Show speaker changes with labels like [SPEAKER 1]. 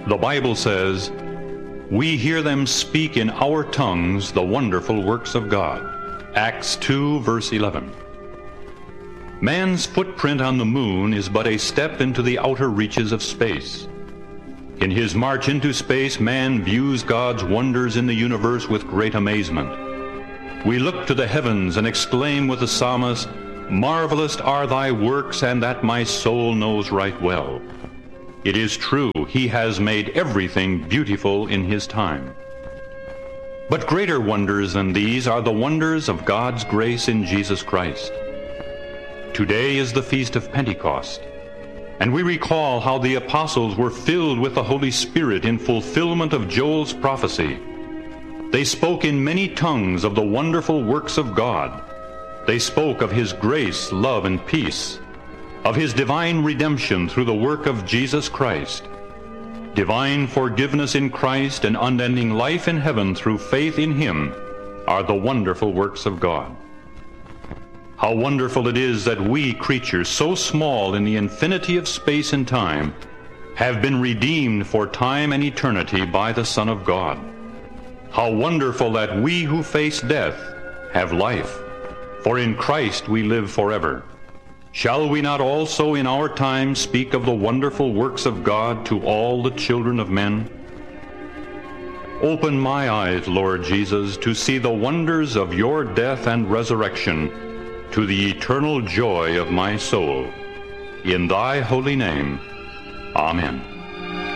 [SPEAKER 1] The Bible says, "We hear them speak in our tongues the wonderful works of God." Acts 2, verse 11. Man's footprint on the moon is but a step into the outer reaches of space. In his march into space, man views God's wonders in the universe with great amazement. We look to the heavens and exclaim with the psalmist, "Marvelous are thy works, and that my soul knows right well." It is true, he has made everything beautiful in his time. But greater wonders than these are the wonders of God's grace in Jesus Christ. Today is the Feast of Pentecost, and we recall how the apostles were filled with the Holy Spirit in fulfillment of Joel's prophecy. They spoke in many tongues of the wonderful works of God. They spoke of His grace, love, and peace, of His divine redemption through the work of Jesus Christ, divine forgiveness in Christ, and unending life in heaven through faith in Him are the wonderful works of God. How wonderful it is that we creatures, so small in the infinity of space and time, have been redeemed for time and eternity by the Son of God. How wonderful that we who face death have life, for in Christ we live forever. Shall we not also in our time speak of the wonderful works of God to all the children of men? Open my eyes, Lord Jesus, to see the wonders of your death and resurrection, to the eternal joy of my soul. In thy holy name, amen.